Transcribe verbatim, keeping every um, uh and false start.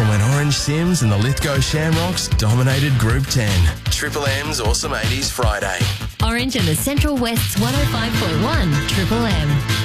from when Orange Sims and the Lithgow Shamrocks dominated Group ten. Triple M's Awesome eighties Friday. Orange and the Central West's one oh five point one Triple M.